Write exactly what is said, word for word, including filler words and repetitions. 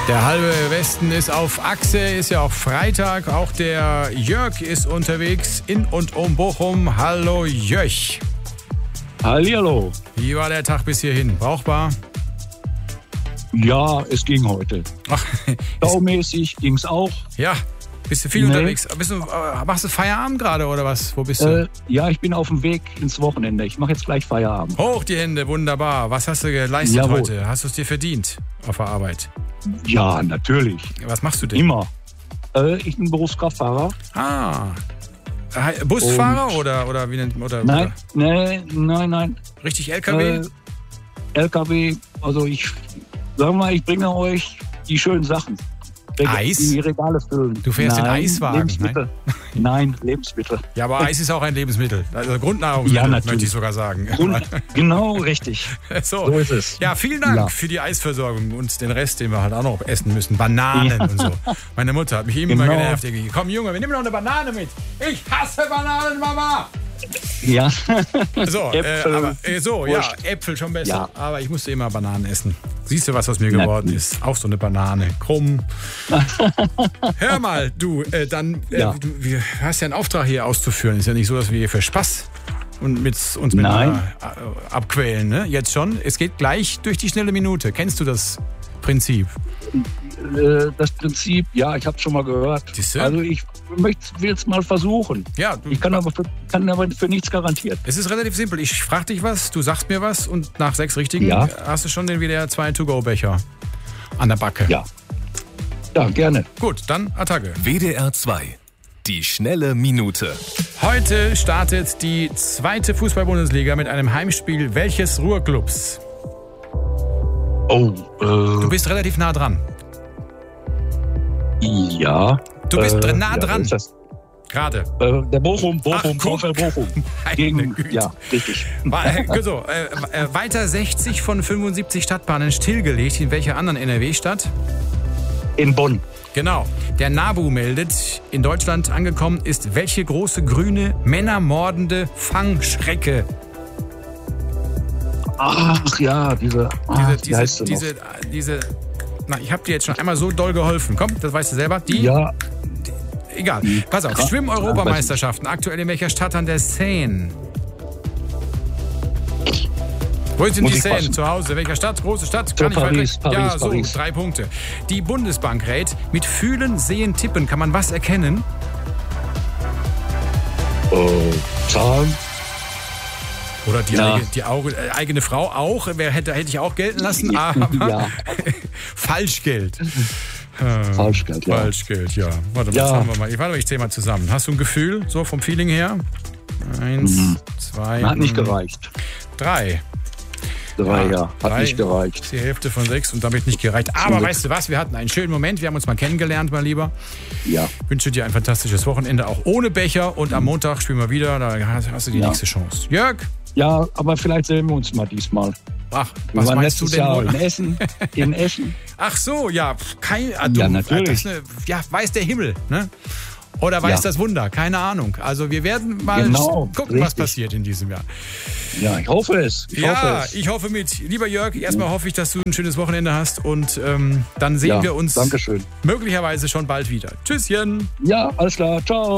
Der halbe Westen ist auf Achse, ist ja auch Freitag. Auch der Jörg ist unterwegs in und um Bochum. Hallo Jörg. Hallihallo. Wie war der Tag bis hierhin? Brauchbar? Ja, es ging heute. Ach, Staumäßig ging es auch. Ja, bist du viel Nee. unterwegs? Bist du, äh, machst du Feierabend gerade oder was? Wo bist du? Äh, ja, ich bin auf dem Weg ins Wochenende. Ich mache jetzt gleich Feierabend. Hoch die Hände, wunderbar. Was hast du geleistet Jawohl. heute? Hast du es dir verdient auf der Arbeit? Ja, natürlich. Was machst du denn? Immer. Äh, ich bin Berufskraftfahrer. Ah. Äh, Busfahrer oder, oder wie nennt man oder, Nein, nein, nein, nein. oder richtig L K W? Äh, L K W, also ich, sagen wir mal, ich bringe euch die schönen Sachen. Reg- Eis? Die Regale füllen. Du fährst den Nein, Eiswagen, Lebensmittel. Nein, Lebensmittel. Ja, aber Eis ist auch ein Lebensmittel. Also Grundnahrungsmittel, Ja, natürlich. möchte ich sogar sagen. Und, genau, richtig. so. So ist es. Ja, vielen Dank Ja. für die Eisversorgung und den Rest, den wir halt auch noch essen müssen. Bananen Ja. und so. Meine Mutter hat mich immer Genau. genervt. Irgendwie. Komm, Junge, wir nehmen noch eine Banane mit. Ich hasse Bananen, Mama. Ja. So, äh, Äpfel, aber, äh, so ja, Wurst. Äpfel schon besser. Ja. Aber ich musste immer Bananen essen. Siehst du, was aus mir geworden Na, ist? Auch so eine Banane. Krumm. Hör mal, du, äh, dann, äh, Ja. du wir, hast ja einen Auftrag hier auszuführen. Ist ja nicht so, dass wir hier für Spaß und mit, uns mit Nein. einer, äh, abquälen. Ne? Jetzt schon. Es geht gleich durch die schnelle Minute. Kennst du das Prinzip? Äh, das Prinzip, ja, ich habe es schon mal gehört. Siehste? Also ich will es mal versuchen. Ja, du, Ich kann aber, für, kann aber für nichts garantiert. es ist relativ simpel. Ich frage dich was, du sagst mir was und nach sechs Richtigen Ja. hast du schon den W D R zwei To-Go-Becher an der Backe. Ja. Ja, gerne. Gut, dann Attacke. W D R zwei. Die schnelle Minute. Heute startet die zweite Fußball-Bundesliga mit einem Heimspiel welches Ruhrclubs? Oh, Du bist relativ nah dran. äh, ja. Du bist äh, nah ja, dran. wer ist das? Gerade. Äh, der Bochum, Bochum, Ach, guck. VfL Bochum. Meine Gegen, Güte. ja, richtig. War, äh, so, äh, äh, weiter sechzig von fünfundsiebzig Stadtbahnen stillgelegt. In welcher anderen N R W-Stadt? In Bonn. Genau. Der NABU meldet, in Deutschland angekommen ist welche große grüne, männermordende Fangschrecke? Ach ja, diese, ah, Diese, wie heißt diese, sie noch? diese, diese, na, ich habe dir jetzt schon einmal so doll geholfen. Komm, das weißt du selber. Die? Ja, Egal. Pass auf. Ja. Schwimm-Europameisterschaften. Aktuell in welcher Stadt an der Seine? Wo sind Muss die ich Seine? passen. Zu Hause. Welcher Stadt? Große Stadt? So, Kann ich Paris, weiter- ja, Paris, so, Paris. drei Punkte. Die Bundesbank rät, mit Fühlen, Sehen, Tippen kann man was erkennen? äh, Zahlen. Oder die, Ja. eigene, die Auge, äh, eigene Frau auch. Wer hätte, hätte ich auch gelten lassen. Aber Ja, Falschgeld. Falschgeld, ja. Falschgeld, ja. Warte mal, Ja. jetzt haben wir mal. Ich warte mal, ich zähle mal zusammen. Hast du ein Gefühl, so vom Feeling her? Eins, Mhm. zwei, Hat nicht gereicht. drei. Drei, ja. Hat drei nicht gereicht. ist die Hälfte von sechs und damit nicht gereicht. Aber Glück. weißt du was, wir hatten einen schönen Moment. Wir haben uns mal kennengelernt, mein Lieber. Ja. Wünsche dir ein fantastisches Wochenende, auch ohne Becher. Und am Montag spielen wir wieder. Da hast hast du die Ja. nächste Chance. Jörg, Ja, aber vielleicht sehen wir uns mal diesmal. ach, Wir was waren meinst du letztes denn Jahr wohl? in Essen. In Essen. Ach so, ja, pf, kein, ah, du, Ja, natürlich. Das, ne, ja, weiß der Himmel, ne? Oder weiß Ja. das Wunder? Keine Ahnung. Also wir werden mal Genau, gucken, was richtig. passiert in diesem Jahr. Ja, ich hoffe es. Ich hoffe Ja, es. ich hoffe mit. Lieber Jörg, erstmal hoffe ich, dass du ein schönes Wochenende hast und ähm, dann sehen Ja, wir uns Dankeschön. möglicherweise schon bald wieder. Tschüsschen. Ja, alles klar. Ciao.